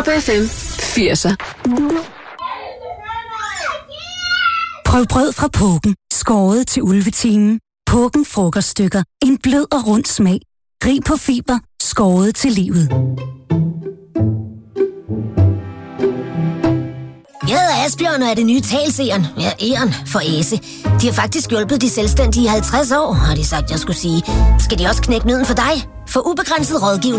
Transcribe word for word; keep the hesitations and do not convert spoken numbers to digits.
F M firser. Prøv brød fra Pågen, skåret til ulvetimen. Pågen frokoststykker, en blød og rund smag. Rig på fiber, skåret til livet. Jeg hedder Asbjørn og er det nye talseren. Ja, æren for Æse. De har faktisk hjulpet de selvstændige i halvtreds år, har de sagt, jeg skulle sige. Skal de også knække nøden for dig? For ubegrænset rådgivning